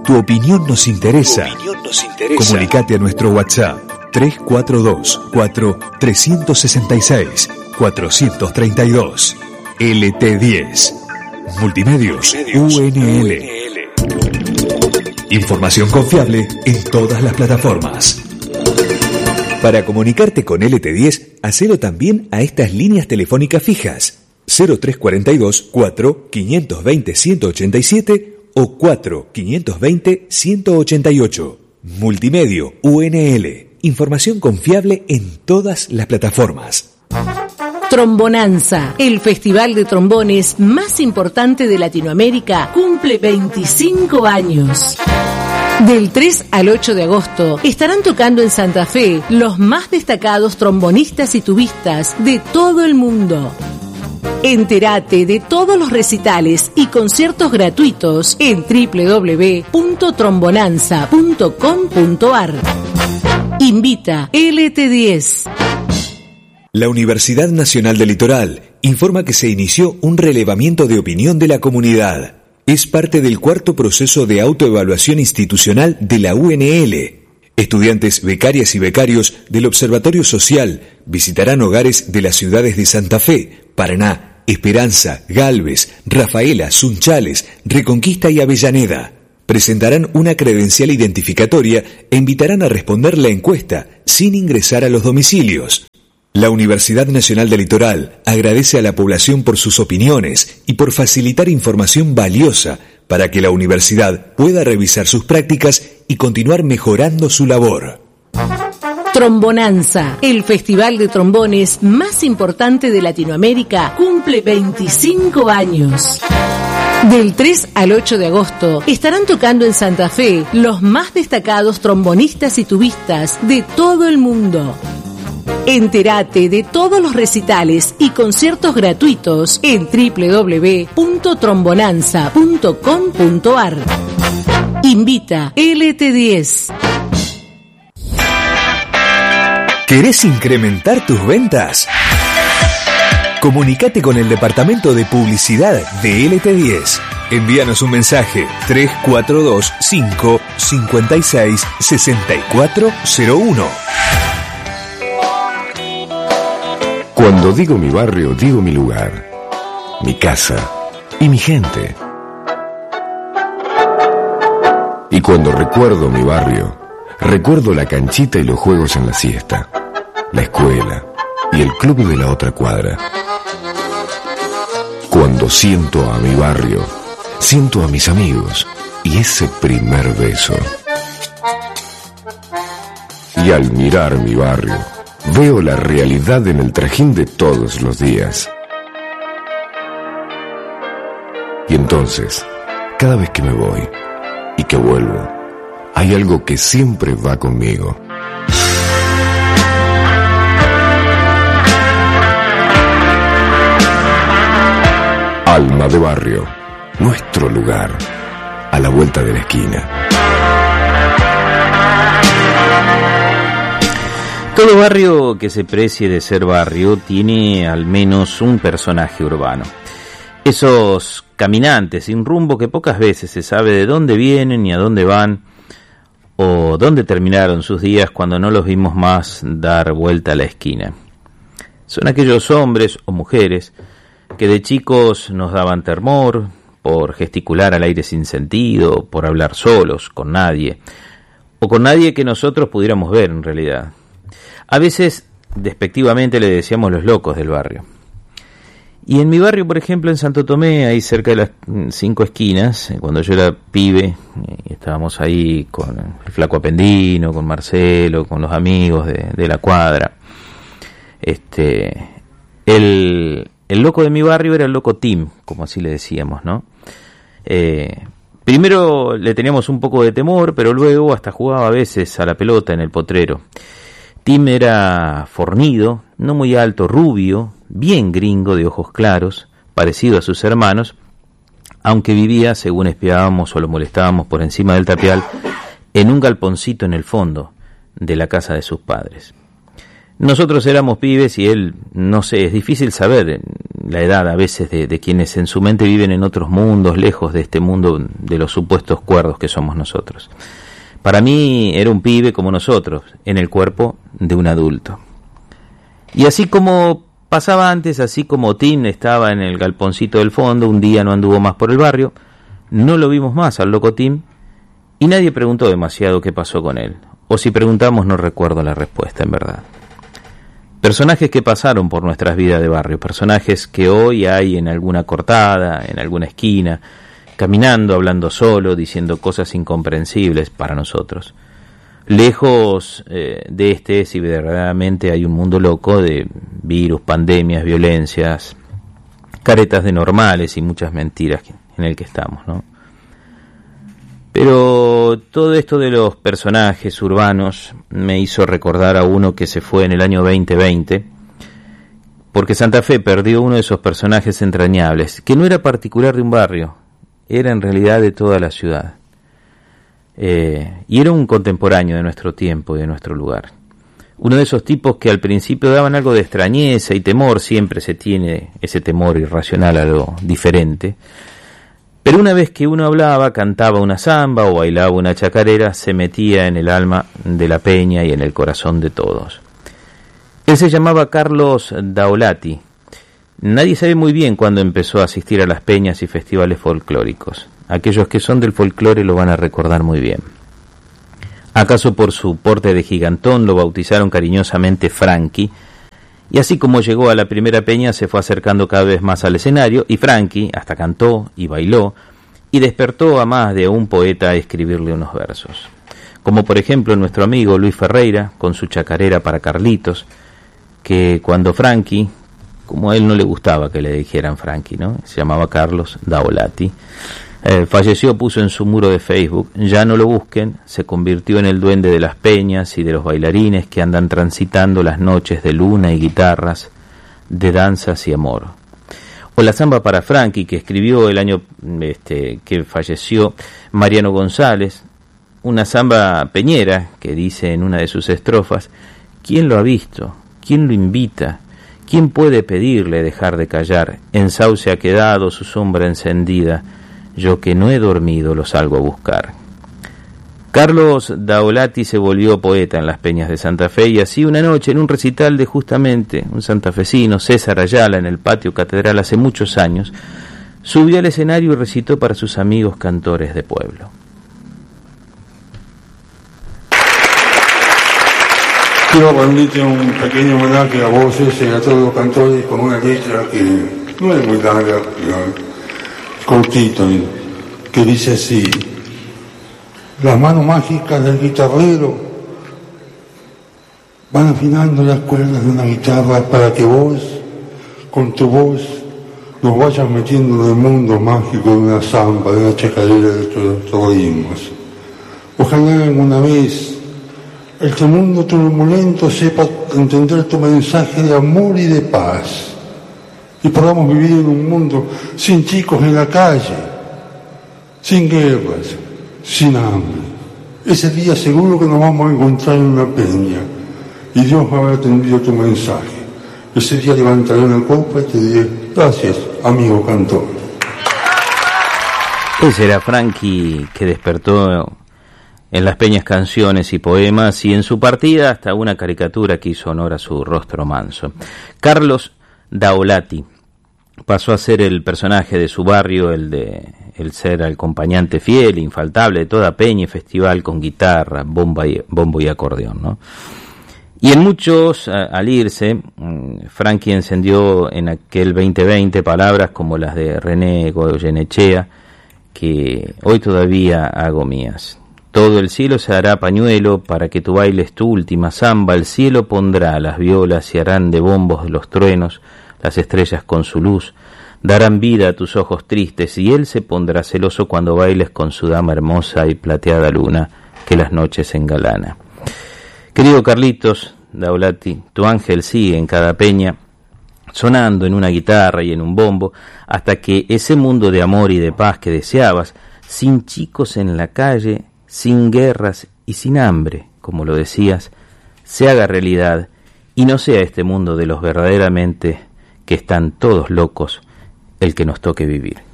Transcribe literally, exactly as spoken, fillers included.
Tu opinión nos interesa. Tu opinión nos interesa. Comunicate a nuestro WhatsApp tres cuatro dos, cuatro tres seis seis, cuatro tres dos. L T diez. Multimedios, Multimedios U N L. U N L. Información confiable en todas las plataformas. Para comunicarte con L T diez, hacelo también a estas líneas telefónicas fijas: cero tres cuatro dos, cuatro cinco dos cero, uno ocho siete o cuatro cinco dos cero, uno ocho ocho. Multimedio U N L. Información confiable en todas las plataformas. Trombonanza, el festival de trombones más importante de Latinoamérica, cumple veinticinco años. Del tres al ocho de agosto estarán tocando en Santa Fe los más destacados trombonistas y tubistas de todo el mundo. Entérate de todos los recitales y conciertos gratuitos en doble u doble u doble u punto trombonanza punto com punto a r. Invita L T diez. La Universidad Nacional del Litoral informa que se inició un relevamiento de opinión de la comunidad. Es parte del cuarto proceso de autoevaluación institucional de la U N L. Estudiantes, becarias y becarios del Observatorio Social visitarán hogares de las ciudades de Santa Fe, Paraná, Esperanza, Galvez, Rafaela, Sunchales, Reconquista y Avellaneda. Presentarán una credencial identificatoria e invitarán a responder la encuesta sin ingresar a los domicilios. La Universidad Nacional del Litoral agradece a la población por sus opiniones y por facilitar información valiosa para que la universidad pueda revisar sus prácticas y continuar mejorando su labor. Trombonanza, el festival de trombones más importante de Latinoamérica, cumple veinticinco años. Del tres al ocho de agosto estarán tocando en Santa Fe los más destacados trombonistas y tubistas de todo el mundo. Entérate de todos los recitales y conciertos gratuitos en doble u doble u doble u punto trombonanza punto com punto a r. Invita L T diez. ¿Querés incrementar tus ventas? Comunicate con el departamento de publicidad de L T diez. Envíanos un mensaje tres cuatro dos, cinco cinco seis, seis cuatro cero uno. Cuando digo mi barrio, digo mi lugar, mi casa y mi gente. Y cuando recuerdo mi barrio, recuerdo la canchita y los juegos en la siesta, la escuela y el club de la otra cuadra. Cuando siento a mi barrio, siento a mis amigos y ese primer beso. Y al mirar mi barrio, veo la realidad en el trajín de todos los días. Y entonces, cada vez que me voy y que vuelvo, hay algo que siempre va conmigo. Alma de barrio, nuestro lugar, a la vuelta de la esquina. Todo barrio que se precie de ser barrio tiene al menos un personaje urbano. Esos caminantes sin rumbo que pocas veces se sabe de dónde vienen ni a dónde van, o dónde terminaron sus días cuando no los vimos más dar vuelta a la esquina. Son aquellos hombres o mujeres que de chicos nos daban temor por gesticular al aire sin sentido, por hablar solos, con nadie, o con nadie que nosotros pudiéramos ver en realidad. A veces, despectivamente, le decíamos los locos del barrio. Y en mi barrio, por ejemplo, en Santo Tomé, ahí cerca de las cinco esquinas, cuando yo era pibe, estábamos ahí con el Flaco Apendino, con Marcelo, con los amigos de, de la cuadra. Este, el, el loco de mi barrio era el loco Tim, como así le decíamos, ¿no? Eh, primero le teníamos un poco de temor, pero luego hasta jugaba a veces a la pelota en el potrero. Tim era fornido, no muy alto, rubio, bien gringo, de ojos claros, parecido a sus hermanos, aunque vivía, según espiábamos o lo molestábamos por encima del tapial, en un galponcito en el fondo de la casa de sus padres. Nosotros éramos pibes y él, no sé, es difícil saber la edad a veces de, de quienes en su mente viven en otros mundos, lejos de este mundo de los supuestos cuerdos que somos nosotros. Para mí era un pibe como nosotros, en el cuerpo de un adulto. Y así como pasaba antes, así como Tim estaba en el galponcito del fondo, un día no anduvo más por el barrio, no lo vimos más al loco Tim, y nadie preguntó demasiado qué pasó con él. O si preguntamos no recuerdo la respuesta, en verdad. Personajes que pasaron por nuestras vidas de barrio, personajes que hoy hay en alguna cortada, en alguna esquina, caminando, hablando solo, diciendo cosas incomprensibles para nosotros. Lejos eh, de este, si verdaderamente hay un mundo loco de virus, pandemias, violencias, caretas de normales y muchas mentiras en el que estamos, ¿no? Pero todo esto de los personajes urbanos me hizo recordar a uno que se fue en el año veinte veinte, porque Santa Fe perdió uno de esos personajes entrañables, que no era particular de un barrio, era en realidad de toda la ciudad. Eh, y era un contemporáneo de nuestro tiempo y de nuestro lugar. Uno de esos tipos que al principio daban algo de extrañeza y temor, siempre se tiene ese temor irracional a lo diferente. Pero una vez que uno hablaba, cantaba una samba o bailaba una chacarera, se metía en el alma de la peña y en el corazón de todos. Él se llamaba Carlos Daolati. Nadie sabe muy bien cuándo empezó a asistir a las peñas y festivales folclóricos. Aquellos que son del folclore lo van a recordar muy bien. ¿Acaso por su porte de gigantón lo bautizaron cariñosamente Frankie? Y así como llegó a la primera peña se fue acercando cada vez más al escenario y Frankie hasta cantó y bailó y despertó a más de un poeta a escribirle unos versos. Como por ejemplo nuestro amigo Luis Ferreira con su chacarera para Carlitos, que cuando Frankie, como a él no le gustaba que le dijeran Frankie, ¿no? Se llamaba Carlos Daolati. Eh, falleció, puso en su muro de Facebook: ya no lo busquen, se convirtió en el duende de las peñas y de los bailarines que andan transitando las noches de luna y guitarras, de danzas y amor. O la samba para Frankie, que escribió el año este, que falleció Mariano González, una samba peñera que dice en una de sus estrofas: ¿quién lo ha visto? ¿Quién lo invita? ¿Quién puede pedirle dejar de callar? En sauce ha quedado su sombra encendida, yo que no he dormido lo salgo a buscar. Carlos Daolati se volvió poeta en las peñas de Santa Fe y así una noche en un recital de justamente un santafesino, César Ayala, en el patio catedral hace muchos años, subió al escenario y recitó para sus amigos cantores de pueblo. Quiero rendirte un pequeño homenaje a voces y a todos los cantores con una letra que no es muy larga, cortito, que dice así: las manos mágicas del guitarrero van afinando las cuerdas de una guitarra para que vos, con tu voz, nos vayas metiendo en el mundo mágico de una samba, de una chacarera de otros ritmos. Ojalá alguna vez este mundo turbulento sepa entender tu mensaje de amor y de paz, y podamos vivir en un mundo sin chicos en la calle, sin guerras, sin hambre. Ese día seguro que nos vamos a encontrar en una peña y Dios va a haber atendido tu mensaje. Ese día levantaré una copa y te diré: gracias, amigo cantor. Ese era Frankie, que despertó en las peñas canciones y poemas, y en su partida hasta una caricatura que hizo honor a su rostro manso. Carlos Daolati pasó a ser el personaje de su barrio, el de el ser acompañante fiel, infaltable de toda peña y festival con guitarra, bomba y, bombo y acordeón, ¿no? Y en muchos, al irse, Frankie encendió en aquel veinte veinte palabras como las de René Goyenechea, que hoy todavía hago mías. Todo el cielo se hará pañuelo para que tú bailes tu última samba, el cielo pondrá las violas y harán de bombos los truenos, las estrellas con su luz, darán vida a tus ojos tristes, y él se pondrá celoso cuando bailes con su dama hermosa y plateada luna que las noches engalana. Querido Carlitos Daolati, tu ángel sigue en cada peña, sonando en una guitarra y en un bombo, hasta que ese mundo de amor y de paz que deseabas, sin chicos en la calle, sin guerras y sin hambre, como lo decías, se haga realidad y no sea este mundo de los verdaderamente que están todos locos el que nos toque vivir.